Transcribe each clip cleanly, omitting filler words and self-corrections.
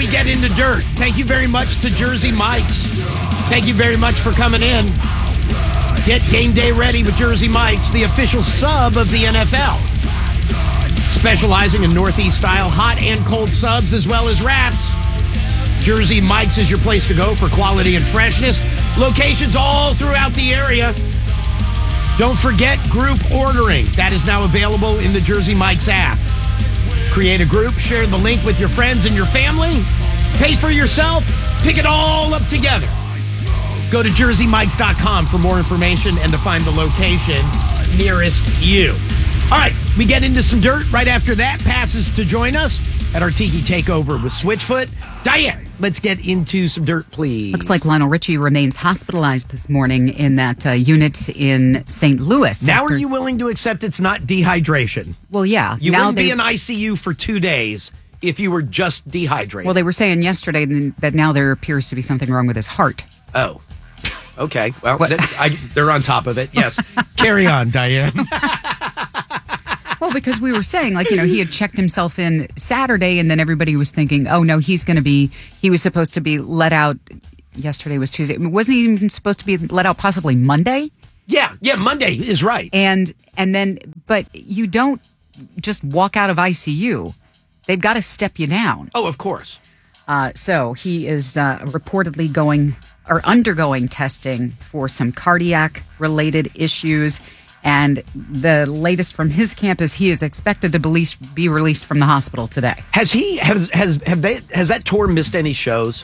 we get into dirt. Thank you very much to Jersey Mike's. Thank you very much for coming in. Get game day ready with Jersey Mike's, the official sub of the NFL. Specializing in Northeast-style hot and cold subs as well as wraps. Jersey Mike's is your place to go for quality and freshness. Locations all throughout the area. Don't forget group ordering. That is now available in the Jersey Mike's app. Create a group, share the link with your friends and your family. Pay for yourself, pick it all up together. Go to jerseymikes.com for more information and to find the location nearest you. All right, we get into some dirt. Right after that, passes to join us at our Tiki Takeover with Switchfoot. Diane, let's get into some dirt, please. Looks like Lionel Richie remains hospitalized this morning in that unit in St. Louis. Now are you willing to accept it's not dehydration? Well, yeah. You wouldn't be in ICU for 2 days if you were just dehydrated. Well, they were saying yesterday that now there appears to be something wrong with his heart. Oh. Okay. Well, they're on top of it. Yes. Carry on, Diane. Well, because we were saying, he had checked himself in Saturday, and then everybody was thinking, oh, no, he was supposed to be let out. Yesterday was Tuesday. Wasn't he even supposed to be let out possibly Monday? Yeah, Monday is right. But you don't just walk out of ICU. They've got to step you down. Oh, of course. So he is reportedly undergoing testing for some cardiac-related issues. And the latest from his camp is he is expected to be released from the hospital today. Has that tour missed any shows?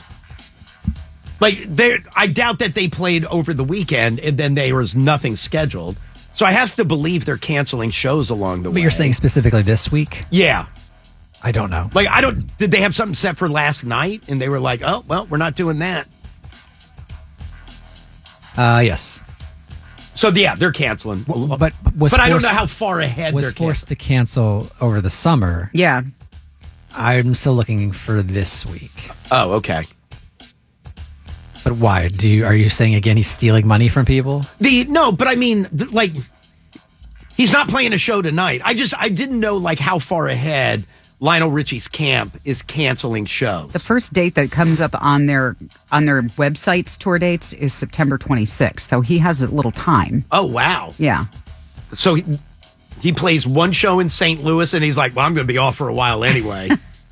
I doubt that they played over the weekend and then there was nothing scheduled. So I have to believe they're canceling shows along the way. But you're saying specifically this week? Yeah. I don't know. Did they have something set for last night and they were like, oh, well, we're not doing that? Yes. So, yeah, they're canceling. But I don't know how far ahead was they're forced to cancel over the summer. Yeah. I'm still looking for this week. Oh, okay. But why? Are you saying again he's stealing money from people? No, but I mean, he's not playing a show tonight. I didn't know how far ahead Lionel Richie's camp is canceling shows. The first date that comes up on their website's tour dates is September 26th, so he has a little time. Oh, wow. Yeah. So he plays one show in St. Louis, and he's like, well, I'm going to be off for a while anyway.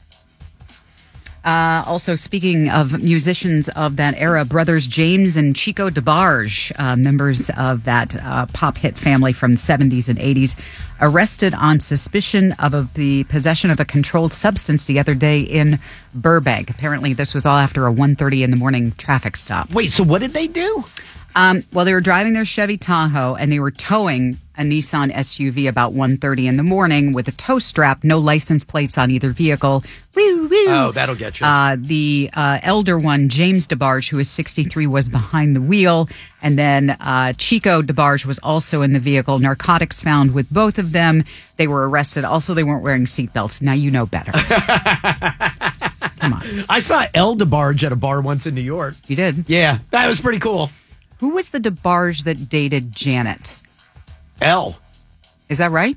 Also, speaking of musicians of that era, brothers James and Chico DeBarge, members of that pop hit family from the 70s and 80s, arrested on suspicion of the possession of a controlled substance the other day in Burbank. Apparently, this was all after a 1:30 in the morning traffic stop. Wait, so what did they do? Well, they were driving their Chevy Tahoe, and they were towing a Nissan SUV about 1:30 in the morning with a tow strap, no license plates on either vehicle. Woo, woo. Oh, that'll get you. The elder one, James DeBarge, who is 63, was behind the wheel. And then Chico DeBarge was also in the vehicle. Narcotics found with both of them. They were arrested. Also, they weren't wearing seatbelts. Now you know better. Come on. I saw El DeBarge at a bar once in New York. You did? Yeah, that was pretty cool. Who was the DeBarge that dated Janet? Elle. Is that right?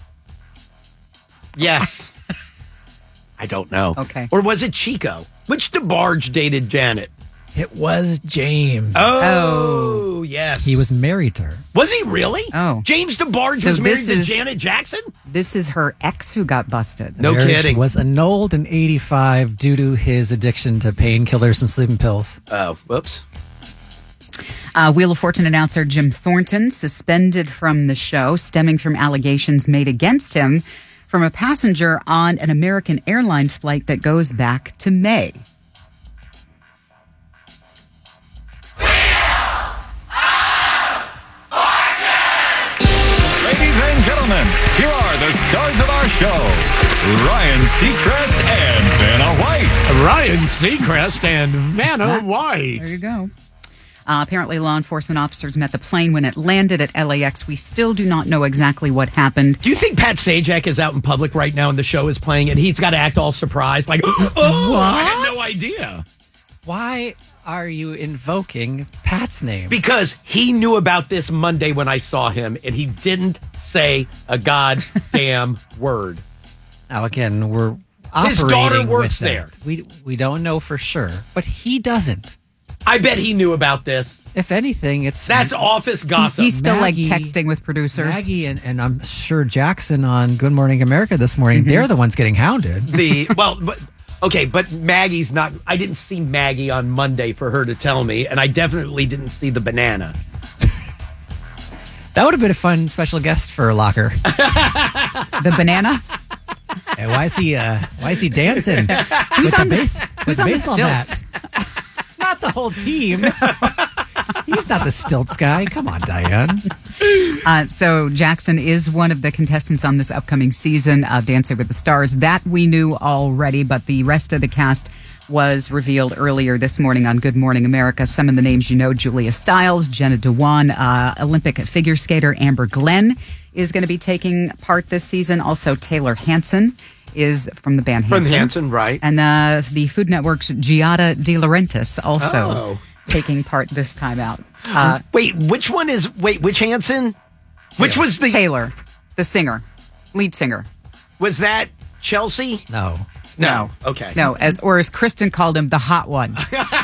Yes. I don't know. Okay. Or was it Chico? Which DeBarge dated Janet? It was James. Oh, yes. He was married to her. Was he really? Oh. James DeBarge was married to Janet Jackson? This is her ex who got busted. No Marriage kidding. Was annulled in 1985 due to his addiction to painkillers and sleeping pills. Oh, whoops. Wheel of Fortune announcer Jim Thornton suspended from the show, stemming from allegations made against him from a passenger on an American Airlines flight that goes back to May. Ladies and gentlemen, here are the stars of our show, Ryan Seacrest and Vanna White. Ryan Seacrest and Vanna White. There you go. Apparently, law enforcement officers met the plane when it landed at LAX. We still do not know exactly what happened. Do you think Pat Sajak is out in public right now and the show is playing and he's got to act all surprised? Like, oh, What? I had no idea. Why are you invoking Pat's name? Because he knew about this Monday when I saw him and he didn't say a goddamn word. Now, again, we're operating His daughter with works there. that. We don't know for sure, but he doesn't. I bet he knew about this. If anything, That's office gossip. He's still Maggie- like texting with producers. Maggie and I'm sure Jackson on Good Morning America this morning, they're the ones getting hounded. But Maggie's not. I didn't see Maggie on Monday for her to tell me, and I definitely didn't see the banana. That would have been a fun special guest for Locker. The banana. Hey, why is he dancing? Who's on the baseball bat? stilts? Not the whole team. He's not the stilts guy. Come on, Diane. So Jackson is one of the contestants on this upcoming season of Dancing with the Stars. That we knew already, but the rest of the cast was revealed earlier this morning on Good Morning America. Some of the names you know: Julia Stiles, Jenna Dewan, Olympic figure skater Amber Glenn is going to be taking part this season. Also, Taylor Hanson is from the band Hanson. From Hanson, right. And the Food Network's Giada De Laurentiis also Oh. taking part this time out. Which Hanson? Which was the Taylor, the singer, lead singer. Was that Chelsea? No. No. Okay. No, as Kristen called him, the hot one.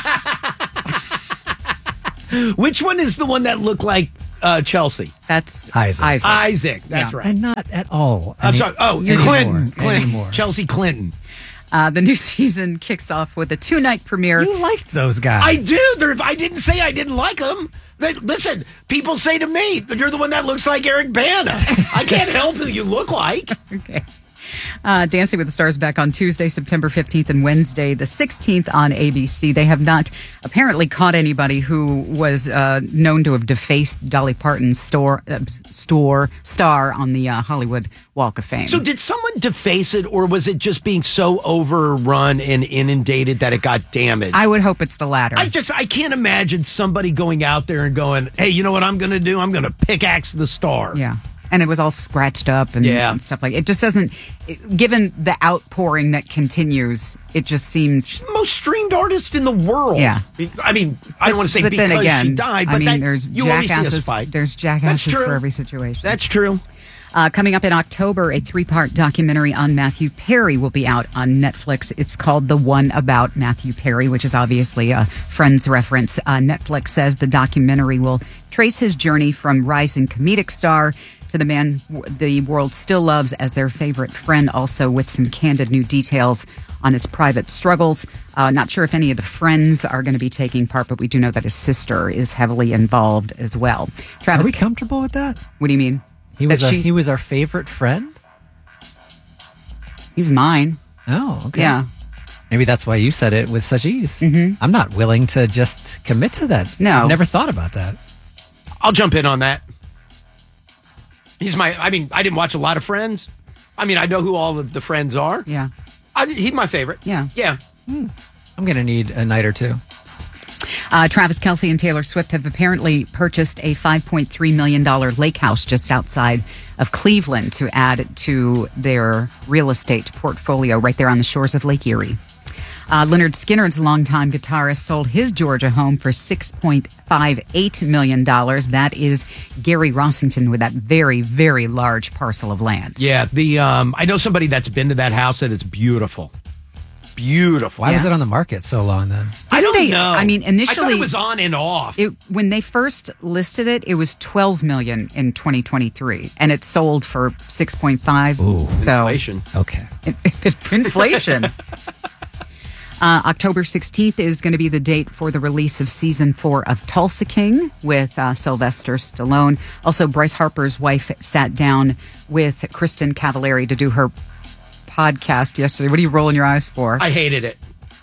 Which one is the one that looked like Chelsea? That's Isaac. Isaac. That's Yeah. right. And not at all. I'm sorry. Oh, anymore. Clinton. Chelsea Clinton. The new season kicks off with a 2-night premiere. You liked those guys. I do. I didn't say I didn't like them. Listen, people say to me, you're the one that looks like Eric Bana. I can't help who you look like. Okay. Dancing with the Stars back on Tuesday, September 15th and Wednesday, the 16th on ABC. They have not apparently caught anybody who was known to have defaced Dolly Parton's star on the Hollywood Walk of Fame. So did someone deface it, or was it just being so overrun and inundated that it got damaged? I would hope it's the latter. I can't imagine somebody going out there and going, hey, you know what I'm going to do? I'm going to pickaxe the star. Yeah. And it was all scratched up and stuff like it. Just doesn't, given the outpouring that continues, it just seems. She's the most streamed artist in the world. Yeah. I mean, I don't want to say but because then again, she died, but there's you always see a jackasses. spike. There's jackasses for every situation. That's true. Coming up in October, a 3-part documentary on Matthew Perry will be out on Netflix. It's called The One About Matthew Perry, which is obviously a Friends reference. Netflix says the documentary will trace his journey from rising comedic star to the man the world still loves as their favorite friend, also with some candid new details on his private struggles. Not sure if any of the friends are going to be taking part, but we do know that his sister is heavily involved as well. Travis, Are we comfortable with that? what do you mean? He was our favorite friend? He was mine. Oh, okay. Yeah. Maybe that's why you said it with such ease. Mm-hmm. I'm not willing to just commit to that. No. I've never thought about that. I'll jump in on that. I didn't watch a lot of Friends. I mean, I know who all of the friends are. Yeah. He's my favorite. Yeah. Yeah. I'm going to need a night or two. Travis Kelce and Taylor Swift have apparently purchased a $5.3 million lake house just outside of Cleveland to add to their real estate portfolio right there on the shores of Lake Erie. Leonard Skinner's longtime guitarist sold his Georgia home for $6.58 million. That is Gary Rossington with that very, very large parcel of land. Yeah. I know somebody that's been to that house and it's beautiful. Beautiful. Why was it on the market so long then? I don't they- know. I mean, initially- I thought it was on and off. When they first listed it, it was $12 million in 2023, and it sold for 6.5. Ooh. So Inflation. Okay. inflation. October 16th is going to be the date for the release of season 4 of Tulsa King with Sylvester Stallone. Also, Bryce Harper's wife sat down with Kristen Cavallari to do her podcast yesterday. What are you rolling your eyes for? I hated it.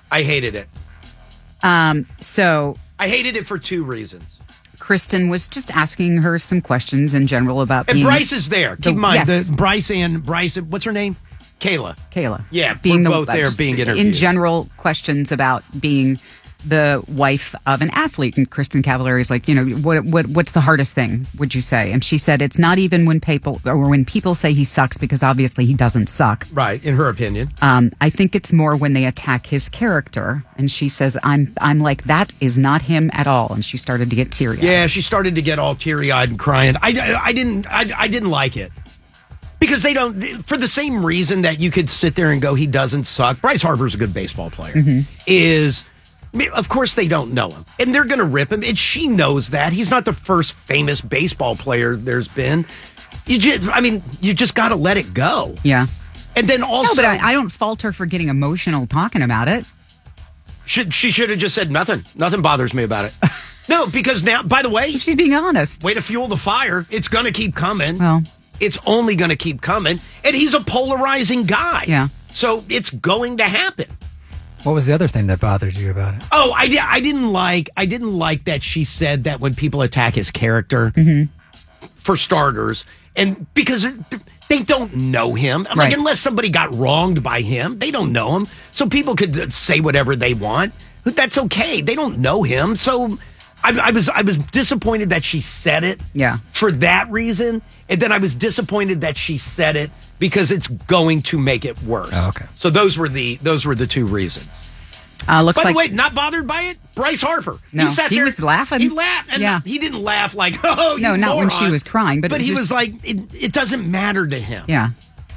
So I hated it for 2 reasons. Kristen was just asking her some questions in general about And being Bryce is there. Keep in mind, yes. Bryce, what's her name? Kayla. Yeah, being we're both there just being interviewed. in general questions about being the wife of an athlete. And Kristen Cavallari is like, what's the hardest thing, would you say? And she said it's not even when people say he sucks, because obviously he doesn't suck. Right, in her opinion. I think it's more when they attack his character. And she says, I'm like, that is not him at all. And she started to get teary-eyed. Yeah, she started to get all teary-eyed and crying. I didn't like it. Because they don't, for the same reason that you could sit there and go, he doesn't suck. Bryce Harper's a good baseball player. Of course they don't know him. And they're going to rip him. And she knows that. He's not the first famous baseball player there's been. You just got to let it go. Yeah. And then also. No, but I don't fault her for getting emotional talking about it. She should have just said nothing. Nothing bothers me about it. No, because now, by the way. She's being honest. Way to fuel the fire. It's going to keep coming. Well. It's only going to keep coming. And he's a polarizing guy. Yeah. So it's going to happen. What was the other thing that bothered you about it? Oh, I didn't like that she said that when people attack his character, for starters, and because they don't know him. Like, unless somebody got wronged by him, they don't know him. So people could say whatever they want. That's okay. They don't know him. So I was disappointed that she said it. Yeah. For that reason, and then I was disappointed that she said it because it's going to make it worse. Oh, okay. So those were the two reasons. Looks By like the way, not bothered by it? Bryce Harper. No, he was laughing. He laughed. And he didn't laugh like, oh, no, you not moron. when she was crying. But he just, was like, it doesn't matter to him. Yeah.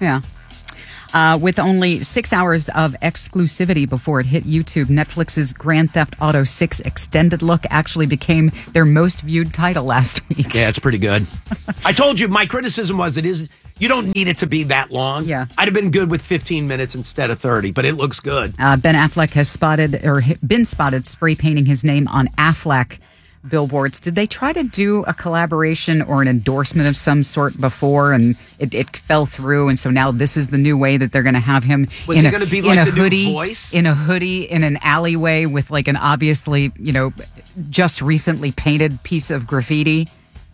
With only 6 hours of exclusivity before it hit YouTube, Netflix's Grand Theft Auto 6 extended look actually became their most viewed title last week. Yeah, it's pretty good. I told you, my criticism was you don't need it to be that long. Yeah. I'd have been good with 15 minutes instead of 30, but it looks good. Ben Affleck has been spotted spray painting his name on Affleck billboards. Did they try to do a collaboration or an endorsement of some sort before, and it fell through, and so now this is the new way that they're going to have him Was he going to be like the new Voice? In a hoodie in an alleyway with like an obviously, just recently painted piece of graffiti?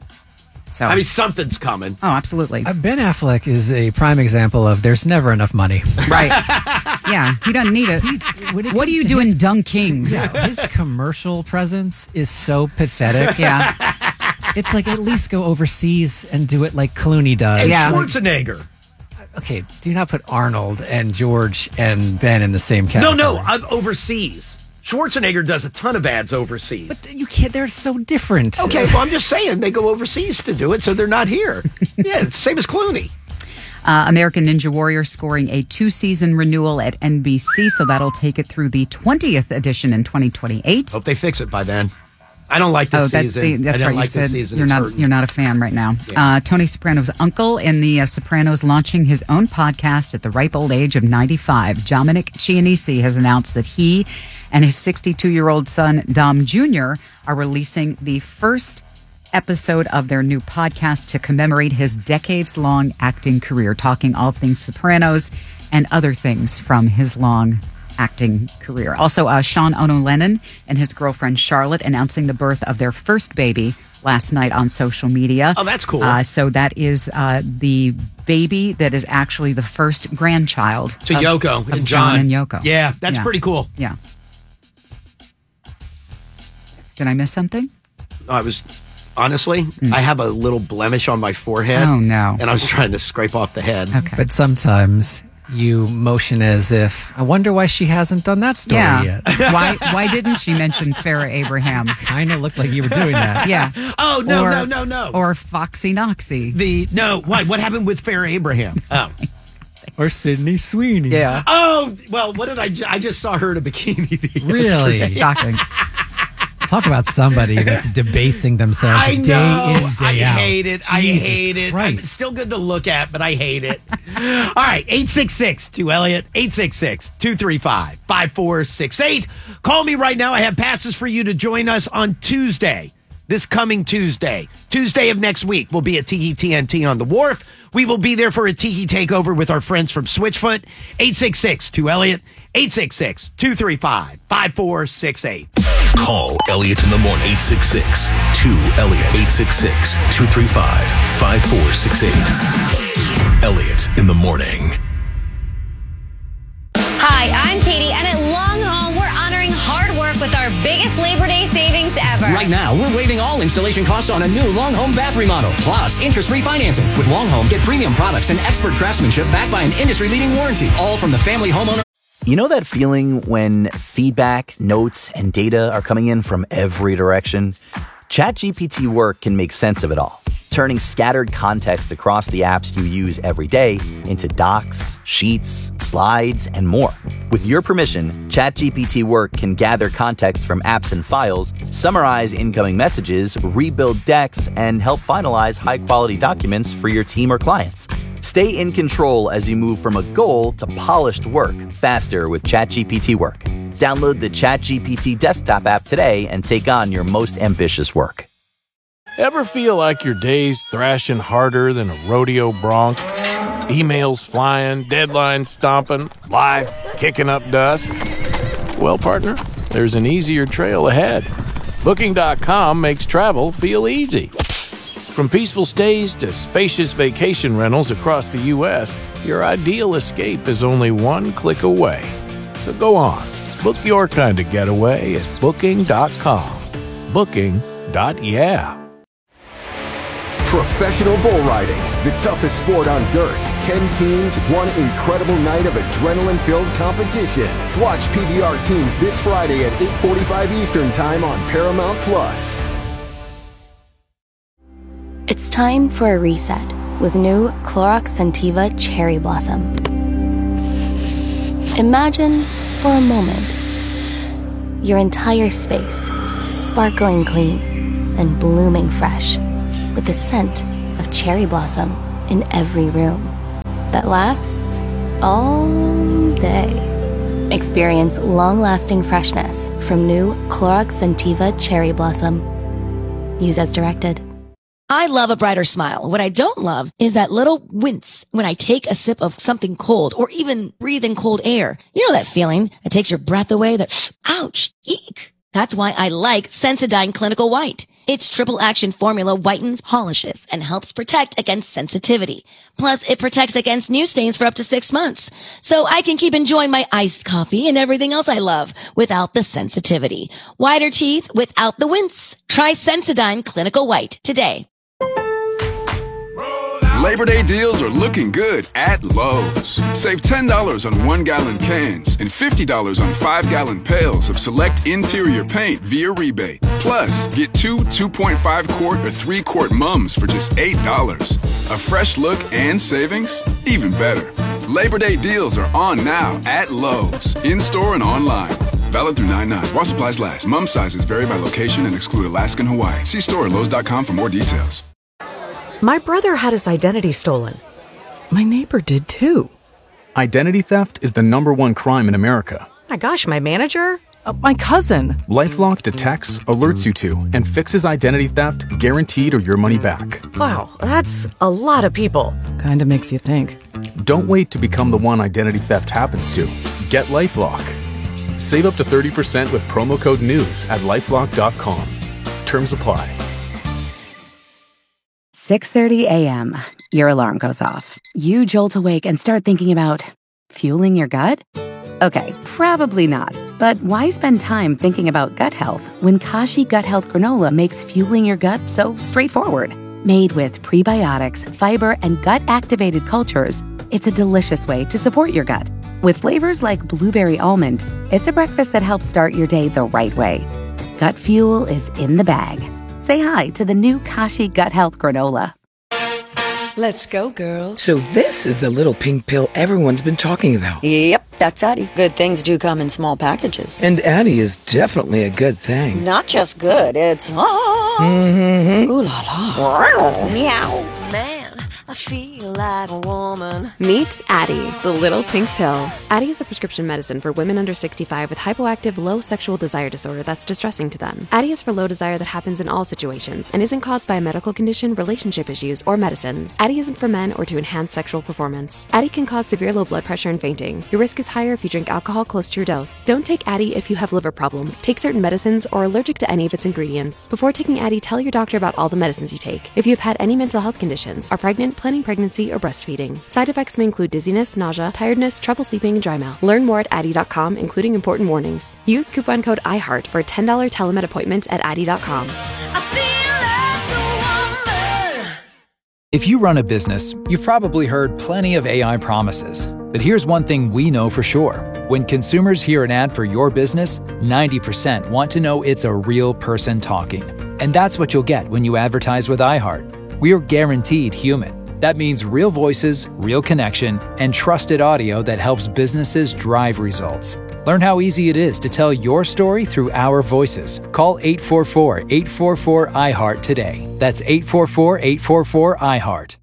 So, I mean, something's coming. Oh, absolutely. Ben Affleck is a prime example of there's never enough money. Right. Yeah, he doesn't need it. What do you do in Dumb Kings? Yeah, his commercial presence is so pathetic. Yeah. It's like, at least go overseas and do it like Clooney does. Yeah. Schwarzenegger. Okay, do not put Arnold and George and Ben in the same category. No, I'm overseas. Schwarzenegger does a ton of ads overseas. But you can't, they're so different. Okay, well, I'm just saying they go overseas to do it, so they're not here. Yeah, it's same as Clooney. American Ninja Warrior scoring a 2-season renewal at NBC, so that'll take it through the 20th edition in 2028. Hope they fix it by then. I don't like this season. That's I don't right. like You said this season. you're not a fan right now. Yeah. Tony Soprano's uncle in The Sopranos launching his own podcast at the ripe old age of 95. Dominic Chianese has announced that he and his 62-year-old son, Dom Jr., are releasing the first episode of their new podcast to commemorate his decades-long acting career, talking all things Sopranos and other things from his long acting career. Also, Sean Ono Lennon and his girlfriend Charlotte announcing the birth of their first baby last night on social media. Oh, that's cool. So that is the baby that is actually the first grandchild to Yoko of and John and Yoko. Yeah, that's pretty cool. Yeah. Did I miss something? I was... Honestly, I have a little blemish on my forehead. Oh, no. And I was trying to scrape off the head. Okay. But sometimes you motion as if, I wonder why she hasn't done that story yet. Why didn't she mention Farrah Abraham? Kind of looked like you were doing that. Yeah. Oh, no. Or Foxy Noxy. What happened with Farrah Abraham? Oh. Or Sydney Sweeney. Yeah. Oh, well, what did I just saw her in a bikini. Really? Yesterday. Shocking. Talk about somebody that's debasing themselves I know. day in, day out. I hate it. I hate it. It's still good to look at, but I hate it. All right, 866-2-ELLIOT, 866-235-5468. Call me right now. I have passes for you to join us on Tuesday, this coming Tuesday. Tuesday of next week, we'll be at Tiki TNT on the Wharf. We will be there for a Tiki takeover with our friends from Switchfoot. 866-2-ELLIOT, 866-235-5468. Call Elliot in the morning, 866-2-ELLIOT, 866-235-5468. Elliot in the morning. Hi, I'm Katie, and at Long Haul, we're honoring hard work with our biggest Labor Day savings ever. Right now, we're waiving all installation costs on a new Long Home bath remodel, plus interest-free financing. With Long Home, get premium products and expert craftsmanship backed by an industry-leading warranty, all from the family homeowner. You know that feeling when feedback, notes, and data are coming in from every direction? ChatGPT Work can make sense of it all, turning scattered context across the apps you use every day into docs, sheets, slides, and more. With your permission, ChatGPT Work can gather context from apps and files, summarize incoming messages, rebuild decks, and help finalize high-quality documents for your team or clients. Stay in control as you move from a goal to polished work faster with ChatGPT Work. Download the ChatGPT desktop app today and take on your most ambitious work. Ever feel like your day's thrashing harder than a rodeo bronc? Emails flying, deadlines stomping, life kicking up dust? Well, partner, there's an easier trail ahead. Booking.com makes travel feel easy. From peaceful stays to spacious vacation rentals across the U.S., your ideal escape is only one click away. So go on. Book your kind of getaway at Booking.com. Booking.yeah. Professional bull riding, the toughest sport on dirt. 10 teams, one incredible night of adrenaline-filled competition. Watch PBR teams this Friday at 8:45 Eastern Time on Paramount+. It's time for a reset with new Clorox Scentiva Cherry Blossom. Imagine, for a moment, your entire space sparkling clean and blooming fresh with the scent of cherry blossom in every room that lasts all day. Experience long-lasting freshness from new Clorox Scentiva Cherry Blossom. Use as directed. I love a brighter smile. What I don't love is that little wince when I take a sip of something cold or even breathe in cold air. You know that feeling that takes your breath away, that ouch, eek. That's why I like Sensodyne Clinical White. Its triple action formula whitens, polishes, and helps protect against sensitivity. Plus, it protects against new stains for up to 6 months. So I can keep enjoying my iced coffee and everything else I love without the sensitivity. Whiter teeth without the wince. Try Sensodyne Clinical White today. Labor Day deals are looking good at Lowe's. Save $10 on 1-gallon cans and $50 on 5-gallon pails of select interior paint via rebate. Plus, get 2 2.5-quart or 3-quart mums for just $8. A fresh look and savings? Even better. Labor Day deals are on now at Lowe's, in-store and online. Valid through 9/9. While supplies last. Mum sizes vary by location and exclude Alaska and Hawaii. See store at Lowe's.com for more details. My brother had his identity stolen. My neighbor did too. Identity theft is the #1 crime in America. My gosh, my manager? My cousin. LifeLock detects, alerts you to, and fixes identity theft guaranteed or your money back. Wow, that's a lot of people. Kinda makes you think. Don't wait to become the one identity theft happens to. Get LifeLock. Save up to 30% with promo code NEWS at LifeLock.com. Terms apply. 6:30 a.m. Your alarm goes off. You jolt awake and start thinking about fueling your gut? Okay, probably not. But why spend time thinking about gut health when Kashi Gut Health Granola makes fueling your gut so straightforward? Made with prebiotics, fiber, and gut-activated cultures, it's a delicious way to support your gut. With flavors like blueberry almond, it's a breakfast that helps start your day the right way. Gut fuel is in the bag. Say hi to the new Kashi Gut Health Granola. Let's go, girls. So this is the little pink pill everyone's been talking about. Yep, that's Addie. Good things do come in small packages. And Addie is definitely a good thing. Not just good, it's... Mm-hmm. Ooh la la. Meow. Man, I feel like a woman. Meet Addie, the little pink pill. Addie is a prescription medicine for women under 65 with hypoactive low sexual desire disorder that's distressing to them. Addie is for low desire that happens in all situations and isn't caused by a medical condition, relationship issues, or medicines. Addie isn't for men or to enhance sexual performance. Addie can cause severe low blood pressure and fainting. Your risk is higher if you drink alcohol close to your dose. Don't take Addie if you have liver problems, take certain medicines, or are allergic to any of its ingredients. Before taking Addie, tell your doctor about all the medicines you take. If you have had any mental health conditions, are pregnant, planning pregnancy, or breastfeeding. Side effects may include dizziness, nausea, tiredness, trouble sleeping, and dry mouth. Learn more at Addie.com, including important warnings. Use coupon code IHEART for a $10 telemed appointment at Addie.com. If you run a business, you've probably heard plenty of AI promises. But here's one thing we know for sure. When consumers hear an ad for your business, 90% want to know it's a real person talking. And that's what you'll get when you advertise with iHeart. We're guaranteed human. That means real voices, real connection, and trusted audio that helps businesses drive results. Learn how easy it is to tell your story through our voices. Call 844-844-iHeart today. That's 844-844-iHeart.